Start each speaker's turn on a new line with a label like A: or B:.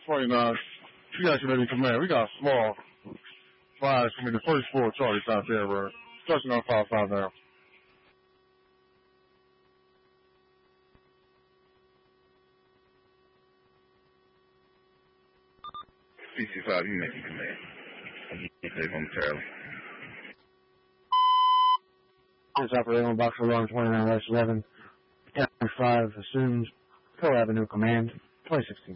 A: 29. You guys should be in command. We got small flash. I mean, the first floor Charlie's out there. We're touching on 5-5 now.
B: PC5, you making command. You safe momentarily.
C: This operator on box alarm 29-11. 10-5 assumes Pearl Avenue Command, 2016.